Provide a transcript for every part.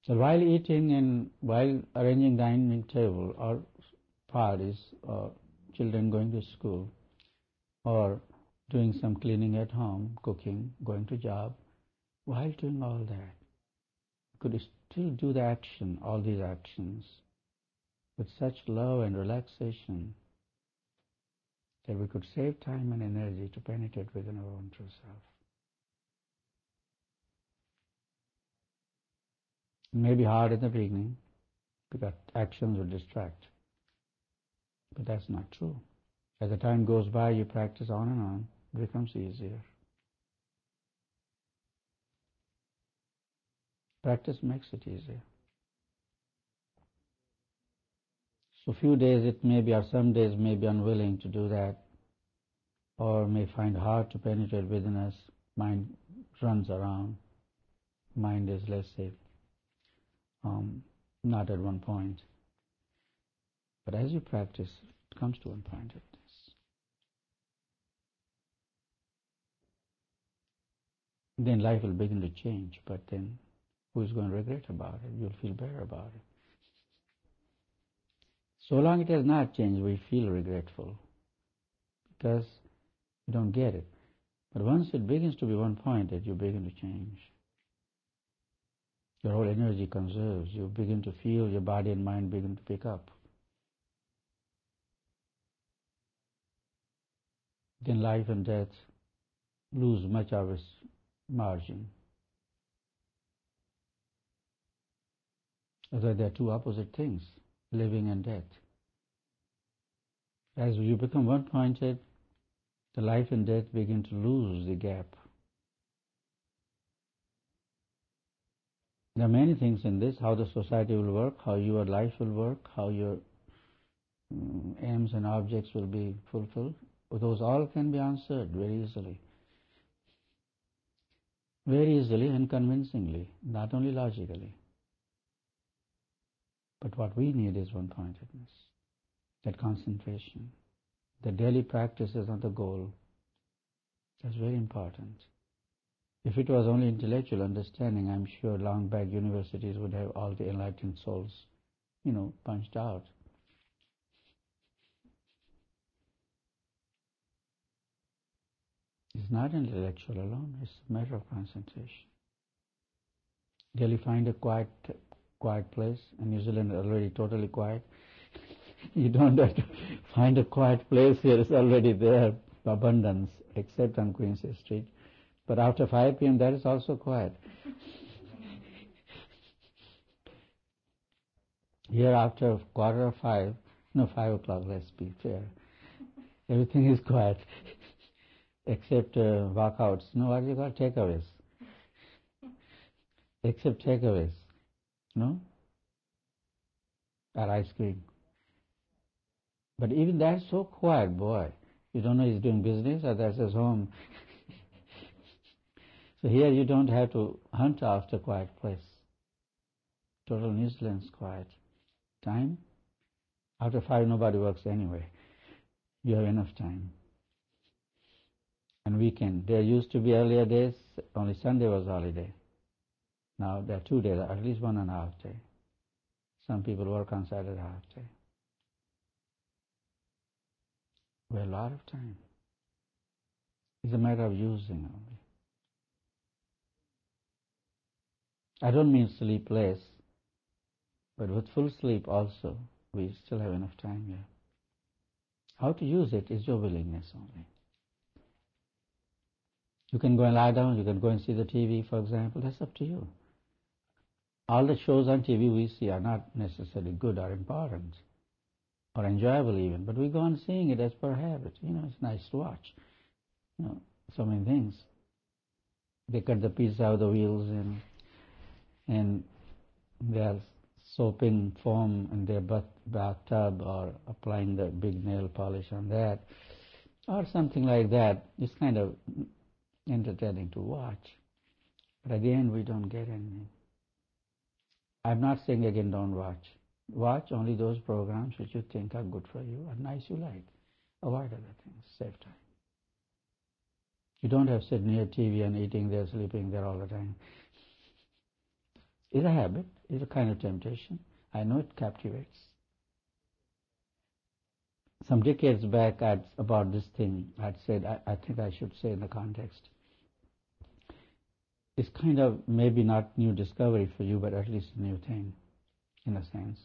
So while eating and while arranging dining table or parties or children going to school or doing some cleaning at home, cooking, going to job, while doing all that, could you still do the action, all these actions, with such love and relaxation that we could save time and energy to penetrate within our own true self. It may be hard in the beginning because actions will distract, but that's not true. As the time goes by, you practice on and on, it becomes easier. Practice makes it easier. So few days it may be, or some days may be unwilling to do that, or may find hard to penetrate within us. Mind runs around. Mind is, let's say, not at one point. But as you practice, it comes to one pointedness. Then life will begin to change, but then who is going to regret about it? You'll feel better about it. So long it has not changed, we feel regretful because you don't get it. But once it begins to be one-pointed, you begin to change. Your whole energy conserves. You begin to feel your body and mind begin to pick up. Then life and death lose much of its margin. Although they are two opposite things, living and death. As you become one-pointed, the life and death begin to lose the gap. There are many things in this, how the society will work, how your life will work, how your aims and objects will be fulfilled. Those all can be answered very easily. Very easily and convincingly, not only logically. But what we need is one-pointedness, that concentration. The daily practice is not the goal. That's very important. If it was only intellectual understanding, I'm sure long back universities would have all the enlightened souls, punched out. It's not intellectual alone, it's a matter of concentration. Daily find a quiet place, and New Zealand is already totally quiet. You don't have to find a quiet place here, it's already there, abundance, except on Queen's Street. But after 5 p.m. that is also quiet. Here after 5:15, 5 o'clock, let's be fair, everything is quiet, except walkouts. No, what do you call takeaways? Except takeaways, or ice cream. But even that's so quiet, boy. You don't know he's doing business or that's his home. So here you don't have to hunt after a quiet place. Total New Zealand's quiet. Time? After 5 nobody works anyway. You have enough time. And weekend. There used to be earlier days, only Sunday was holiday. Now there are 2 days, at least 1.5 days. Some people work on Saturday half day. We have a lot of time. It's a matter of using only. I don't mean sleep less, but with full sleep also, we still have enough time here. How to use it is your willingness only. You can go and lie down, you can go and see the TV, for example, that's up to you. All the shows on TV we see are not necessarily good or important or enjoyable even, but we go on seeing it as per habit. It's nice to watch. So many things. They cut the piece out of the wheels and they are soaping foam in their bathtub or applying the big nail polish on that or something like that. It's kind of entertaining to watch. But at the end we don't get anything. I'm not saying again don't watch. Watch only those programs which you think are good for you, are nice you like. Avoid other things, save time. You don't have to sit near TV and eating there, sleeping there all the time. It's a habit. It's a kind of temptation. I know it captivates. Some decades back, about this thing, I'd said, I think I should say in the context. It's kind of maybe not new discovery for you, but at least a new thing, in a sense.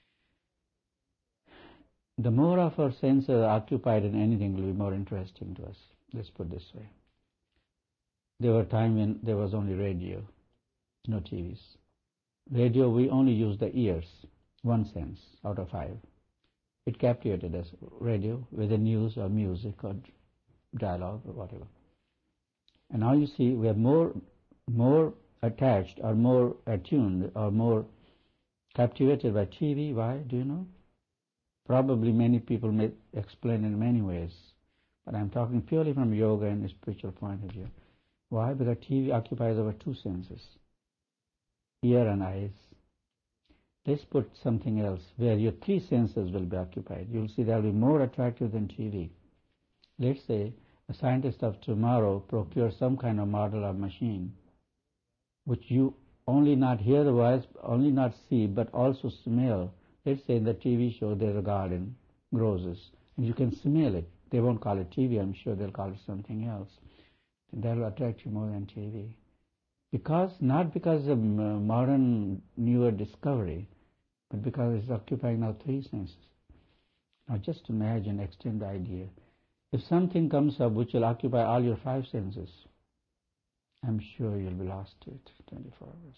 The more of our senses are occupied in anything will be more interesting to us. Let's put it this way. There were times when there was only radio, no TVs. Radio, we only use the ears, one sense out of 5. It captivated us, radio, whether news or music or dialogue or whatever. And now you see we are more attached or more attuned or more captivated by TV. Why? Do you know? Probably many people may explain in many ways, but I'm talking purely from yoga and a spiritual point of view. Why? Because TV occupies our 2 senses, ear and eyes. Let's put something else where your 3 senses will be occupied. You'll see they'll be more attractive than TV. Let's say a scientist of tomorrow procures some kind of model or machine which you only not hear the voice, only not see, but also smell. Let's say in the TV show there's a garden, roses, and you can smell it. They won't call it TV, I'm sure they'll call it something else. And that will attract you more than TV. Not because of modern, newer discovery, but because it's occupying now 3 senses. Now just imagine, extend the idea. If something comes up which will occupy all your 5 senses, I'm sure you'll be lost to it 24 hours.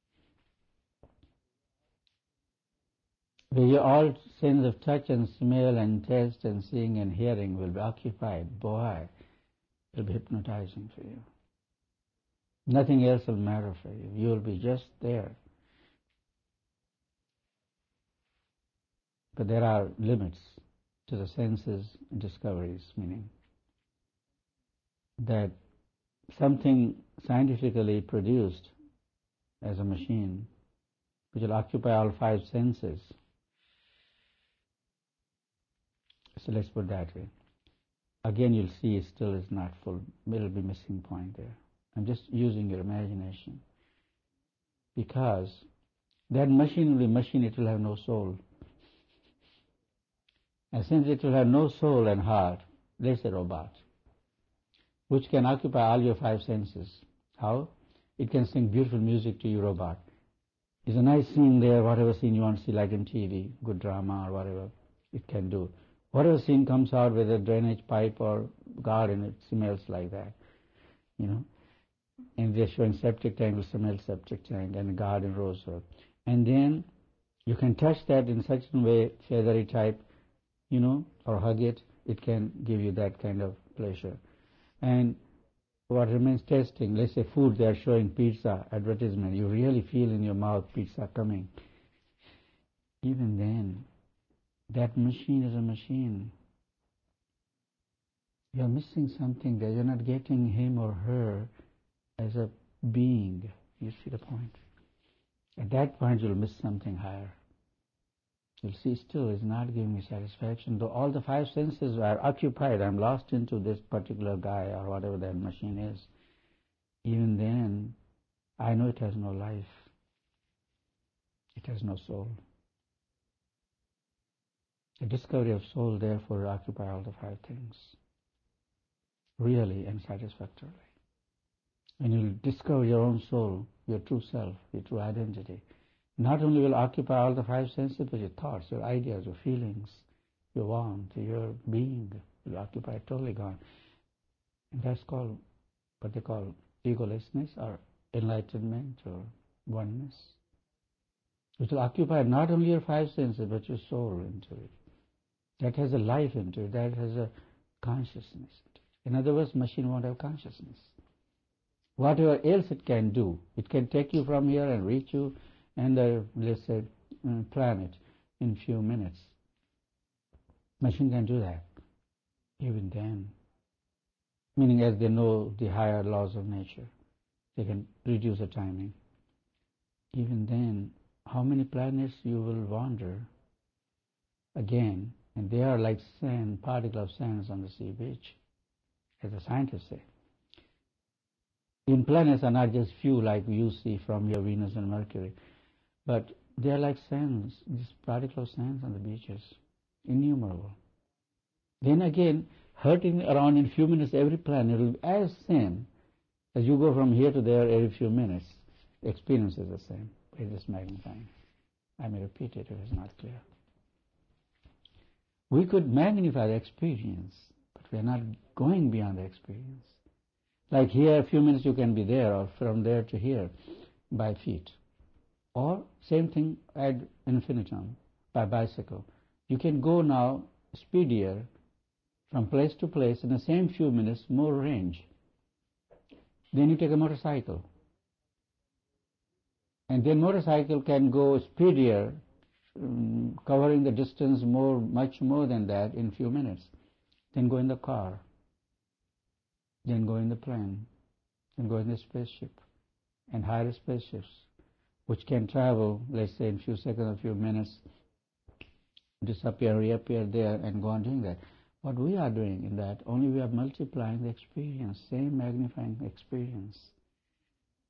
Where your all sense of touch and smell and taste and seeing and hearing will be occupied, boy, it'll be hypnotizing for you. Nothing else will matter for you. You'll be just there. But there are limits to the senses discoveries, meaning that something scientifically produced as a machine which will occupy all 5 senses. So let's put it that way. Again, you'll see it still is not full. There will be missing point there. I'm just using your imagination. Because that machine will be machine, it will have no soul. And since it will have no soul and heart, let's say robot, which can occupy all your 5 senses. How? It can sing beautiful music to you, robot. There's a nice scene there, whatever scene you want to see, like in TV, good drama or whatever, it can do. Whatever scene comes out with a drainage pipe or garden, it smells like that, you know. And they're showing septic tank, will smell septic tank, and garden rose herb. And then you can touch that in such a way, feathery type, you know, or hug it, it can give you that kind of pleasure. And what remains tasting, let's say food, they are showing pizza advertisement, you really feel in your mouth pizza coming. Even then, that machine is a machine. You're missing something there. You're not getting him or her as a being. You see the point? At that point, you'll miss something higher. You'll see still is not giving me satisfaction. Though all the 5 senses are occupied, I'm lost into this particular guy or whatever that machine is. Even then, I know it has no life. It has no soul. The discovery of soul, therefore, occupy all the 5 things, really and satisfactorily. When you discover your own soul, your true self, your true identity, not only will occupy all the 5 senses, but your thoughts, your ideas, your feelings, your want, your being will occupy totally gone. And that's called what they call egolessness or enlightenment or oneness. It will occupy not only your 5 senses, but your soul into it. That has a life into it, that has a consciousness into it. In other words, machine won't have consciousness. Whatever else it can do, it can take you from here and reach you and let's say planet in few minutes. Machine can do that. Even then, meaning as they know the higher laws of nature, they can reduce the timing. Even then, how many planets you will wander again, and they are like sand, particle of sands on the sea beach, as the scientists say. In planets are not just few like you see from your Venus and Mercury, but they are like sands, these particles of sands on the beaches, innumerable. Then again, hurtling around in few minutes every planet will be as same as you go from here to there every few minutes. The experience is the same. It is magnifying. I may repeat it if it's not clear. We could magnify the experience, but we are not going beyond the experience. Like here, a few minutes you can be there, or from there to here, by feet. Or, same thing ad infinitum, by bicycle. You can go now speedier from place to place in the same few minutes, more range. Then you take a motorcycle. And then motorcycle can go speedier, covering the distance much more than that in few minutes. Then go in the car. Then go in the plane. Then go in the spaceship. And higher spaceships, which can travel, let's say in few seconds, a few minutes, disappear, reappear there, and go on doing that. What we are doing in that, only we are multiplying the experience, same magnifying experience.